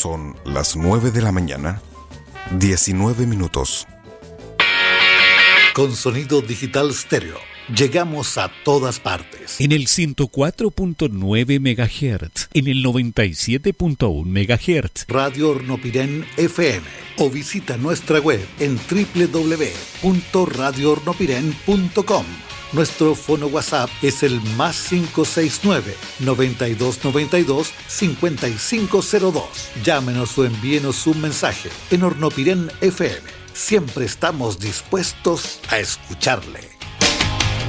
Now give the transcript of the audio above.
Son las 9 de la mañana, 19 minutos. Con sonido digital estéreo, llegamos a todas partes. En el 104.9 MHz, en el 97.1 MHz. Radio Hornopirén FM. O visita nuestra web en www.radiohornopirén.com. Nuestro fono WhatsApp es el +569 9292 5502. Llámenos o envíenos un mensaje. En Hornopirén FM siempre estamos dispuestos a escucharle.